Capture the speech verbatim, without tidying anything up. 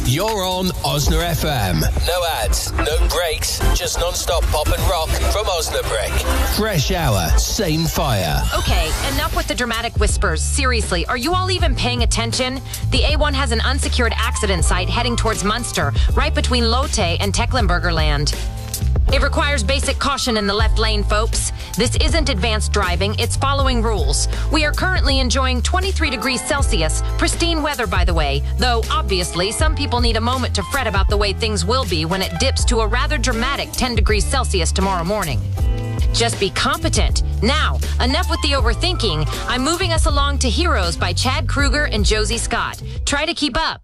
You're on Osna F M. No ads, no breaks, just non-stop pop and rock from Osnabrick. Fresh hour, same fire. Okay, enough with the dramatic whispers. Seriously, are you all even paying attention? The A one has an unsecured accident site heading towards Munster, right between Lotte and Tecklenburger Land. It requires basic caution in the left lane, folks. This isn't advanced driving, it's following rules. We are currently enjoying twenty-three degrees Celsius, pristine weather by the way, though obviously some people need a moment to fret about the way things will be when it dips to a rather dramatic ten degrees Celsius tomorrow morning. Just be competent. Now, enough with the overthinking. I'm moving us along to Heroes by Chad Kruger and Josie Scott. Try to keep up.